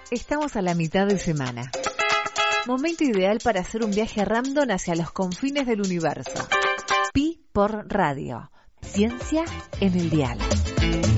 Estamos a la mitad de semana. Momento ideal para hacer un viaje random hacia los confines del universo. Pi por radio. Ciencia en el dial.